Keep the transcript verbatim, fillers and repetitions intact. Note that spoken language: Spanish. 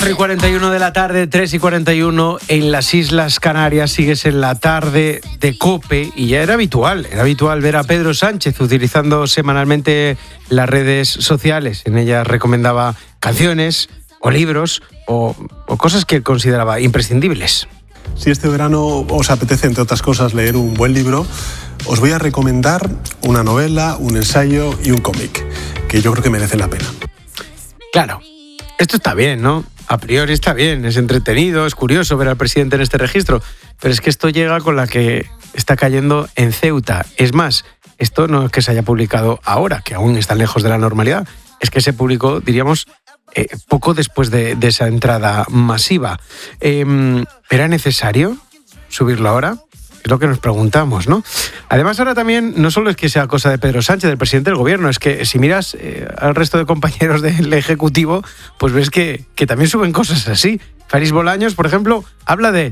cuatro y cuarenta y uno de la tarde, tres y cuarenta y uno en las Islas Canarias. Sigues en la tarde de COPE y ya era habitual, era habitual ver a Pedro Sánchez utilizando semanalmente las redes sociales. En ellas recomendaba canciones o libros o, o cosas que él consideraba imprescindibles. Si este verano os apetece, entre otras cosas, leer un buen libro, os voy a recomendar una novela, un ensayo y un cómic, que yo creo que merecen la pena. Claro, esto está bien, ¿no? A priori está bien, es entretenido, es curioso ver al presidente en este registro, pero es que esto llega con la que está cayendo en Ceuta. Es más, esto no es que se haya publicado ahora, que aún están lejos de la normalidad, es que se publicó, diríamos, eh, poco después de, de esa entrada masiva. Eh, ¿Era necesario subirlo ahora? Es lo que nos preguntamos, ¿no? Además, ahora también no solo es que sea cosa de Pedro Sánchez, del presidente del gobierno, es que si miras eh, al resto de compañeros del Ejecutivo, pues ves que, que también suben cosas así. Félix Bolaños, por ejemplo, habla de